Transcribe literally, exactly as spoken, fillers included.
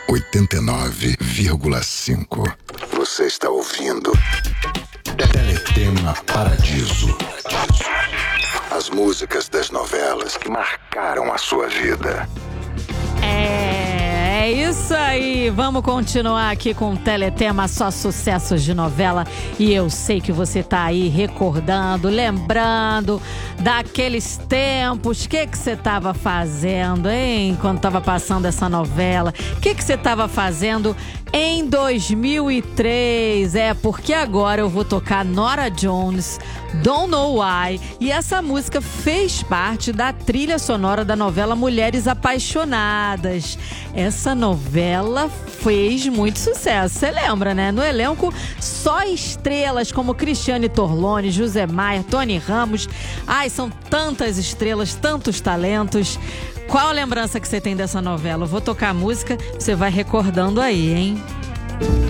oitenta e nove vírgula cinco. Você está ouvindo Teletema Paradiso. As músicas das novelas que marcaram a sua vida. É, é isso aí. Vamos continuar aqui com o Teletema, só sucessos de novela. E eu sei que você tá aí recordando, lembrando daqueles tempos. O que que você tava fazendo, hein? Quando tava passando essa novela. O que que você tava fazendo em dois mil e três? É, porque agora eu vou tocar Norah Jones, Don't Know Why. E essa música fez parte da trilha sonora da novela Mulheres Apaixonadas. Essa novela fez muito sucesso. Você lembra, né? No elenco, só estrelas como Cristiane Torlone, José Maia, Tony Ramos. Ai, são tantas estrelas, tantos talentos. Qual a lembrança que você tem dessa novela? Eu vou tocar a música, você vai recordando aí, hein?